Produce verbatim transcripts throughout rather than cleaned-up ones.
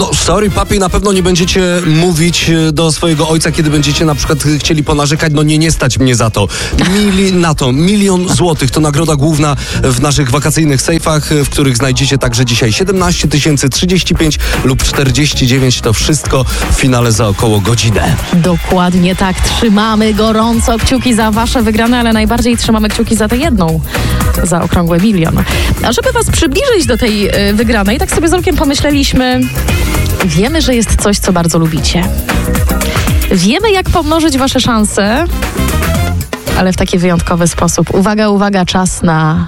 No sorry papi, na pewno nie będziecie mówić do swojego ojca, kiedy będziecie na przykład chcieli ponarzekać, no nie, nie stać mnie za to. Mili na to, milion złotych to nagroda główna w naszych wakacyjnych sejfach, w których znajdziecie także dzisiaj siedemnaście tysięcy, trzydzieści pięć lub czterdzieści dziewięć. To wszystko w finale za około godzinę. Dokładnie tak. Trzymamy gorąco kciuki za wasze wygrane, ale najbardziej trzymamy kciuki za tę jedną, za okrągły milion. A żeby was przybliżyć do tej y, wygranej, tak sobie z Olkiem pomyśleliśmy, wiemy, że jest coś, co bardzo lubicie. Wiemy, jak pomnożyć wasze szanse, ale w taki wyjątkowy sposób. Uwaga, uwaga, czas na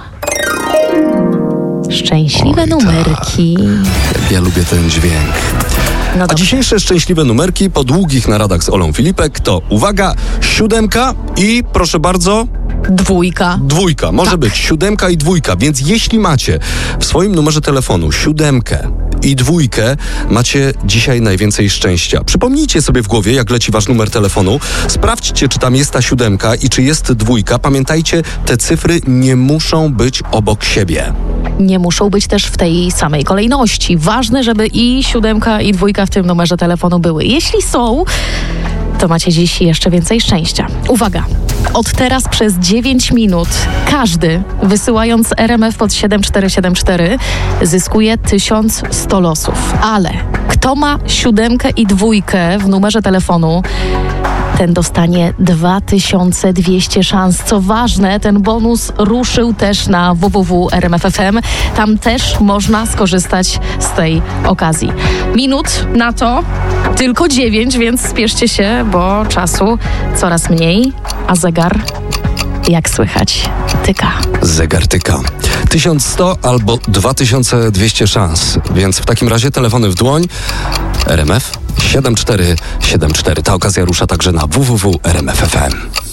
szczęśliwe Oj, numerki. Tak. Jak ja lubię ten dźwięk. No A dzisiejsze szczęśliwe numerki po długich naradach z Olą Filipek to, uwaga, siódemka i proszę bardzo... Dwójka. Dwójka, może Tak. być siódemka i dwójka, więc jeśli macie w swoim numerze telefonu siódemkę i dwójkę, macie dzisiaj najwięcej szczęścia. Przypomnijcie sobie w głowie, jak leci wasz numer telefonu, sprawdźcie, czy tam jest ta siódemka i czy jest dwójka. Pamiętajcie, te cyfry nie muszą być obok siebie. Nie muszą być też w tej samej kolejności. Ważne, żeby i siódemka, i dwójka w tym numerze telefonu były. Jeśli są, to macie dziś jeszcze więcej szczęścia. Uwaga! Od teraz przez dziewięć minut każdy, wysyłając R M F pod siedem cztery siedem cztery, zyskuje tysiąc sto losów. Ale kto ma siódemkę i dwójkę w numerze telefonu, ten dostanie dwa tysiące dwieście szans. Co ważne, ten bonus ruszył też na w w w kropka r m f kropka f m. Tam też można skorzystać z tej okazji. Minut na to tylko dziewięć, więc spieszcie się, bo czasu coraz mniej, a zegar, jak słychać, tyka. Zegar tyka. tysiąc sto albo dwa tysiące dwieście szans, więc w takim razie telefony w dłoń. R M F siedem cztery siedem cztery. Ta okazja rusza także na w w w kropka r m f kropka f m.